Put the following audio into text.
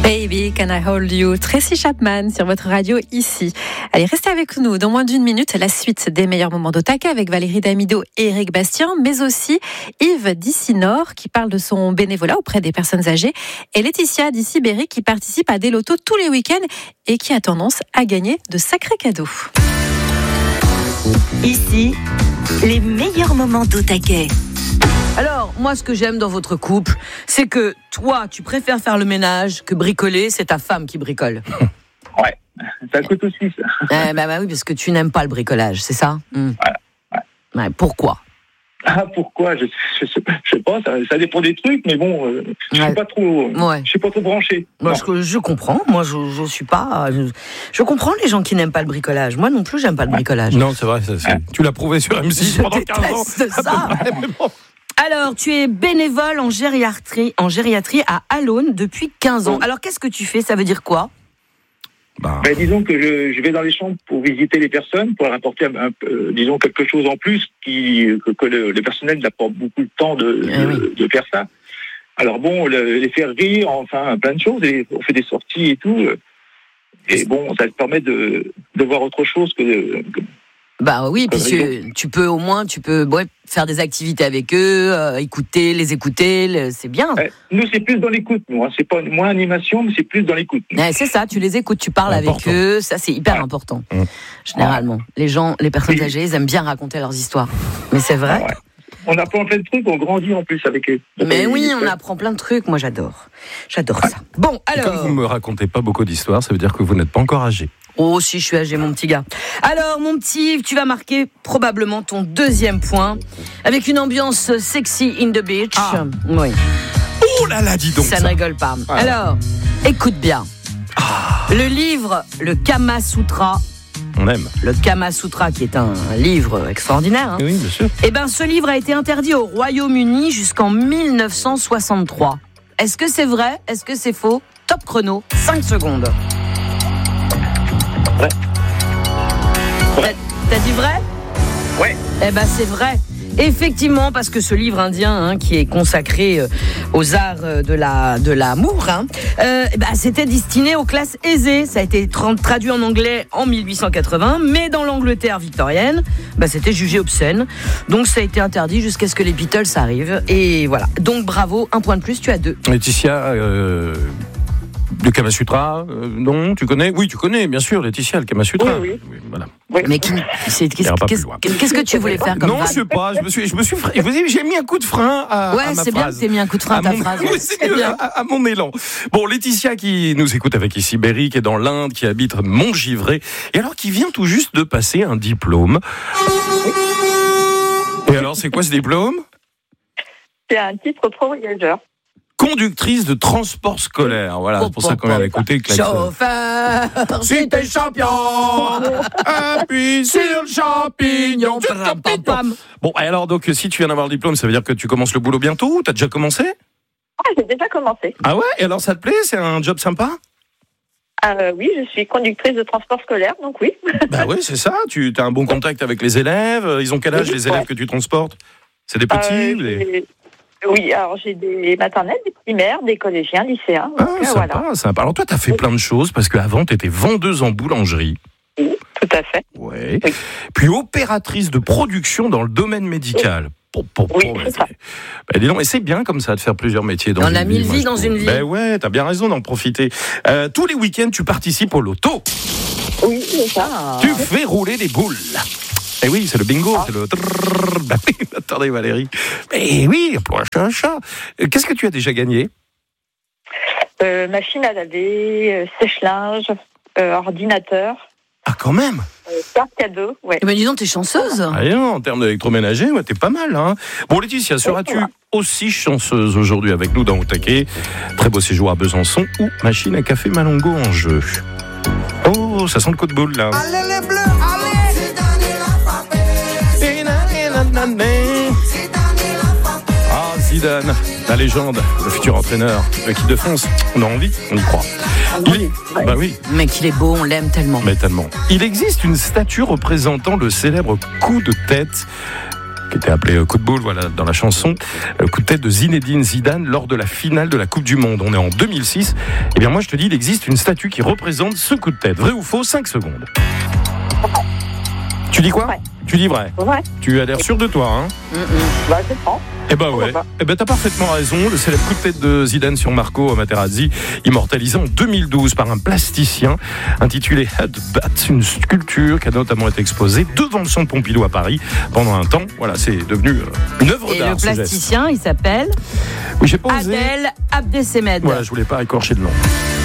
Baby, Can I Hold You? Tracy Chapman sur votre radio ici. Allez, restez avec nous. Dans moins d'une minute, la suite des meilleurs moments d'Otaka avec Valérie Damido et Eric Bastien, mais aussi Yves d'Ici-Nord qui parle de son bénévolat auprès des personnes âgées et Laetitia d'Ici-Berry qui participe à des lotos tous les week-ends et qui a tendance à gagner de sacrés cadeaux. Ici, les meilleurs moments d'Otaka. Alors, moi, ce que j'aime dans votre couple, c'est que toi, tu préfères faire le ménage que bricoler, c'est ta femme qui bricole. Ouais, ça coûte aussi, ça. Bah oui, parce que tu n'aimes pas le bricolage, c'est ça ? Voilà. Ouais, pourquoi ? Pourquoi ? Je sais pas, ça dépend des trucs, mais bon, je suis pas trop branché. Moi, je comprends. Moi, je suis pas. Je comprends les gens qui n'aiment pas le bricolage. Moi non plus, j'aime pas le bricolage. Non, c'est vrai. Tu l'as prouvé sur M6 pendant 15 ans. C'est ça. Alors, tu es bénévole en gériatrie à Allonne depuis 15 ans. Alors, qu'est-ce que tu fais ? Ça veut dire quoi ? Disons que je vais dans les chambres pour visiter les personnes, pour leur apporter disons quelque chose en plus que le personnel n'a pas beaucoup de temps de faire ça. Alors bon, les faire rire, enfin plein de choses, et on fait des sorties et tout. Et bon, ça te permet de voir autre chose que Bah oui, puis tu peux faire des activités avec eux, les écouter, c'est bien. Nous, c'est plus dans l'écoute, nous. C'est pas moins animation, mais c'est plus dans l'écoute. C'est ça, tu les écoutes, tu parles avec eux, ça c'est hyper important. Généralement, les personnes âgées, ils aiment bien raconter leurs histoires. Mais c'est vrai. On apprend plein de trucs, on grandit en plus avec eux. Mais oui, on apprend plein de trucs, moi j'adore ça. Bon, alors... Comme vous me racontez pas beaucoup d'histoires, ça veut dire que vous n'êtes pas encore âgé. Oh, si, je suis âgé, mon petit gars. Alors, mon petit Yves, tu vas marquer probablement ton deuxième point avec une ambiance sexy in the beach. Oui. Oh là là, dis donc. Ça ne rigole pas. Alors, écoute bien. Le livre, le Kama Sutra. On aime. Le Kama Sutra, qui est un livre extraordinaire. Oui, bien sûr. Eh bien, ce livre a été interdit au Royaume-Uni jusqu'en 1963. Est-ce que c'est vrai ? Est-ce que c'est faux ? Top chrono, 5 secondes. Vrai. T'as dit vrai ? Ouais. Eh ben c'est vrai. Effectivement, parce que ce livre indien qui est consacré aux arts de l'amour, c'était destiné aux classes aisées. Ça a été traduit en anglais en 1880, mais dans l'Angleterre victorienne, c'était jugé obscène. Donc ça a été interdit jusqu'à ce que les Beatles arrivent. Et voilà. Donc bravo, 1 point de plus, tu as 2. Laetitia, le Kama Sutra, non, tu connais ? Oui, tu connais, bien sûr, Laetitia, le Kama Sutra. Oui. Voilà. Oui. Mais qu'est-ce que tu voulais faire comme Non, je sais pas, j'ai mis un coup de frein à ma c'est bien phrase. que t'aies mis un coup de frein à ta phrase. Oui, c'est bien. À mon élan. Bon, Laetitia qui nous écoute avec Ici-Berry, qui est dans l'Inde, qui habite Montgivray, et alors qui vient tout juste de passer un diplôme. Et alors, c'est quoi ce diplôme ? C'est un titre pro-voyageur. Conductrice de transport scolaire. Voilà, c'est pour ça qu'on a écouté le klaxon. Chauffeur, Si t'es champion, appuie sur le champignon. Bon, alors, donc, si tu viens d'avoir le diplôme, ça veut dire que tu commences le boulot bientôt ou t'as déjà commencé ? J'ai déjà commencé. Ah ouais ? Et alors, ça te plaît ? C'est un job sympa ? Oui, je suis conductrice de transport scolaire, donc oui. Bah oui, c'est ça. Tu as un bon contact avec les élèves. Ils ont quel âge, les élèves que tu transportes ? C'est des petits Oui, alors j'ai des maternelles, des primaires, des collégiens, lycéens. Sympa. Alors toi, tu as fait plein de choses parce qu'avant, tu étais vendeuse en boulangerie. Oui, tout à fait. Ouais. Oui. Puis opératrice de production dans le domaine médical. Oui, c'est ça. Dis donc, et c'est bien comme ça de faire plusieurs métiers dans une vie. On a 1000 vies dans une vie. Ben ouais, t'as bien raison d'en profiter. Tous les week-ends, tu participes au loto. Oui, c'est ça. Tu fais rouler des boules. Eh oui, c'est le bingo, c'est le... Attendez Valérie. Eh oui, chat. Qu'est-ce que tu as déjà gagné ? Machine à laver, sèche-linge, ordinateur. Ah, quand même. Carte cadeau, ouais. Mais dis donc, t'es chanceuse. Ah, non, en termes d'électroménager, t'es pas mal. Hein. Bon, Laetitia, seras-tu aussi chanceuse aujourd'hui avec nous dans Otaka ? Très beau séjour à Besançon ou machine à café Malongo en jeu. Oh, ça sent le coup de boule, là. Allez les bleus, allez. Ah, Zidane, la légende, le futur entraîneur, l'équipe de France. On a envie, on y croit. Bah oui. Mec, il est beau, on l'aime tellement. Mais tellement. Il existe une statue représentant le célèbre coup de tête qui était appelé coup de boule, voilà, dans la chanson. Coup de tête de Zinedine Zidane lors de la finale de la Coupe du Monde. On est en 2006. Eh bien, moi, je te dis, il existe une statue qui représente ce coup de tête. Vrai ou faux? 5 secondes. Tu dis quoi? Ouais. Tu dis vrai. Ouais. Tu as l'air sûr de toi, hein? Bah, c'est franc. Eh ben ouais. Eh ben t'as parfaitement raison. Le célèbre coup de tête de Zidane sur Marco Materazzi, immortalisé en 2012 par un plasticien intitulé Headbat, une sculpture qui a notamment été exposée devant le centre Pompidou à Paris pendant un temps. Voilà, c'est devenu une œuvre d'art. Et le plasticien, il s'appelle Oui, j'ai pas osé. Adel Abdesemed. Voilà, je voulais pas écorcher de nom.